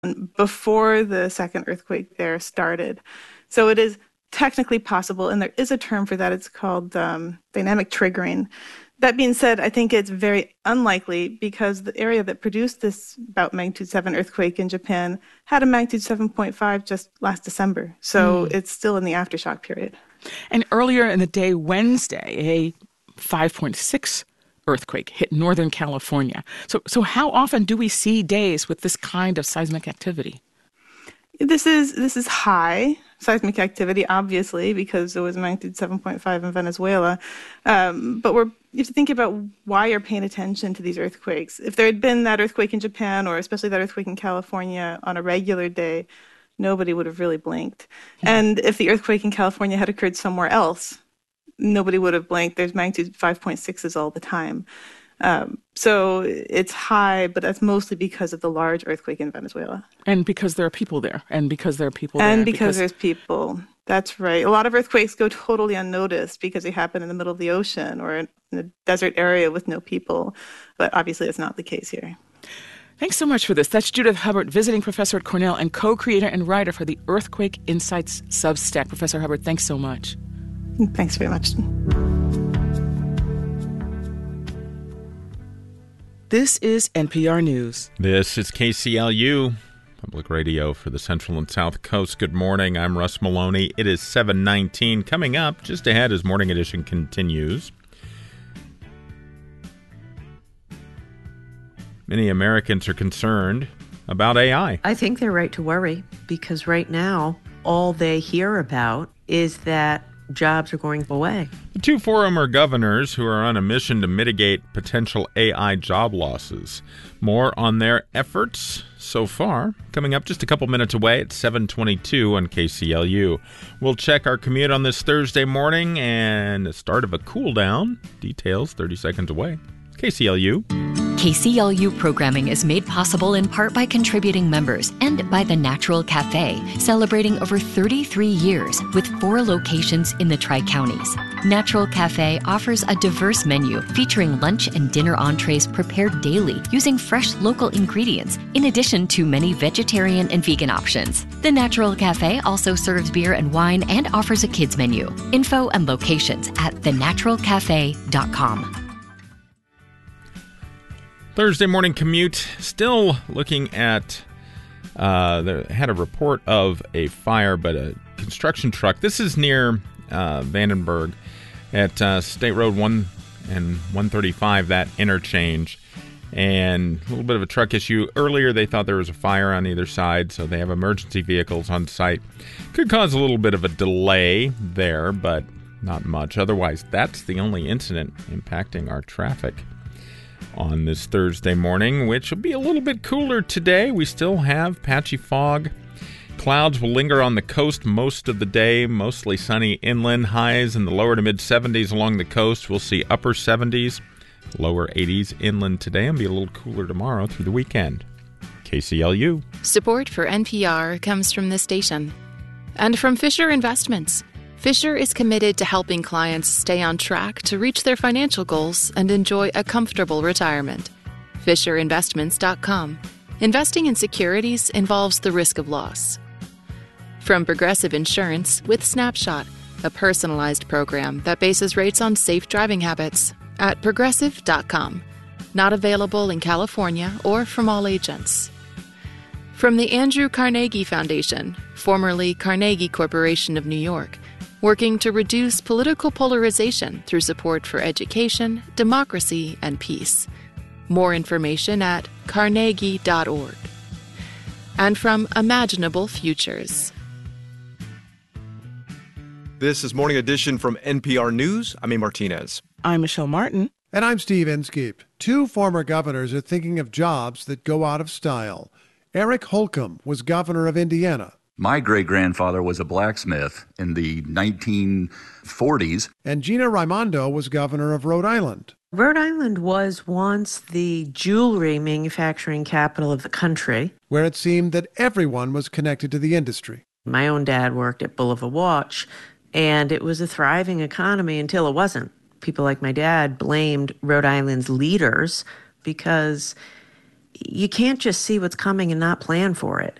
before the second earthquake there started. So it is technically possible, and there is a term for that. It's called dynamic triggering. That being said, I think it's very unlikely because the area that produced this about magnitude 7 earthquake in Japan had a magnitude 7.5 just last December. So it's still in the aftershock period. And earlier in the day, Wednesday, a 5.6 earthquake hit Northern California. So how often do we see days with this kind of seismic activity? This is high seismic activity, obviously, because it was magnitude 7.5 in Venezuela. But you have to think about why you're paying attention to these earthquakes. If there had been that earthquake in Japan, or especially that earthquake in California on a regular day, nobody would have really blinked. And if the earthquake in California had occurred somewhere else, nobody would have blinked. There's magnitude 5.6s all the time. So it's high, but that's mostly because of the large earthquake in Venezuela. And because there are people there. And because there's people. That's right. A lot of earthquakes go totally unnoticed because they happen in the middle of the ocean or in a desert area with no people. But obviously that's not the case here. Thanks so much for this. That's Judith Hubbard, visiting professor at Cornell and co-creator and writer for the Earthquake Insights Substack. Professor Hubbard, thanks so much. Thanks very much. This is NPR News. This is KCLU, public radio for the Central and South Coast. Good morning. I'm Russ Maloney. It is 7:19. Coming up just ahead as Morning Edition continues. Many Americans are concerned about AI. I think they're right to worry because right now all they hear about is that jobs are going away. The two former governors who are on a mission to mitigate potential AI job losses. More on their efforts so far coming up just a couple minutes away at 7:22 on KCLU. We'll check our commute on this Thursday morning and the start of a cool down. Details 30 seconds away. KCLU. KCLU programming is made possible in part by contributing members and by the Natural Cafe, celebrating over 33 years with 4 locations in the Tri-Counties. Natural Cafe offers a diverse menu featuring lunch and dinner entrees prepared daily using fresh local ingredients, in addition to many vegetarian and vegan options. The Natural Cafe also serves beer and wine and offers a kids menu. Info and locations at thenaturalcafe.com. Thursday morning commute, still looking at, they had a report of a fire, but a construction truck. This is near Vandenberg at State Road 1 and 135, that interchange. And a little bit of a truck issue. Earlier, they thought there was a fire on either side, so they have emergency vehicles on site. Could cause a little bit of a delay there, but not much. Otherwise, that's the only incident impacting our traffic on this Thursday morning, which will be a little bit cooler today. We still have patchy fog. Clouds will linger on the coast most of the day, mostly sunny inland. Highs in the lower to mid-70s along the coast. We'll see upper 70s, lower 80s inland today, and be a little cooler tomorrow through the weekend. KCLU. Support for NPR comes from this station and from Fisher Investments. Fisher is committed to helping clients stay on track to reach their financial goals and enjoy a comfortable retirement. FisherInvestments.com. Investing in securities involves the risk of loss. From Progressive Insurance with Snapshot, a personalized program that bases rates on safe driving habits at Progressive.com. Not available in California or from all agents. From the Andrew Carnegie Foundation, formerly Carnegie Corporation of New York, working to reduce political polarization through support for education, democracy, and peace. More information at carnegie.org. And from Imaginable Futures. This is Morning Edition from NPR News. I'm A. Martinez. I'm Michelle Martin. And I'm Steve Inskeep. Two former governors are thinking of jobs that go out of style. Eric Holcomb was governor of Indiana. My great-grandfather was a blacksmith in the 1940s. And Gina Raimondo was governor of Rhode Island. Rhode Island was once the jewelry manufacturing capital of the country, where it seemed that everyone was connected to the industry. My own dad worked at Bulova Watch, and it was a thriving economy until it wasn't. People like my dad blamed Rhode Island's leaders because you can't just see what's coming and not plan for it.